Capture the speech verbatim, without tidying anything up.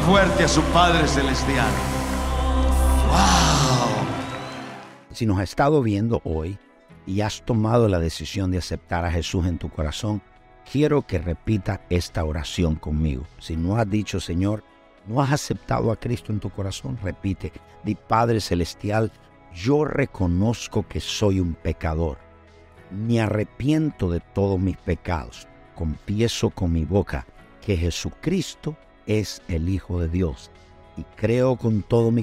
fuerte a su Padre Celestial. ¡Wow! Si nos has estado viendo hoy y has tomado la decisión de aceptar a Jesús en tu corazón, quiero que repitas esta oración conmigo. Si no has dicho, Señor, no has aceptado a Cristo en tu corazón, repite: di, Padre Celestial, yo reconozco que soy un pecador. Me arrepiento de todos mis pecados. Confieso con mi boca que Jesucristo es el Hijo de Dios y creo con todo mi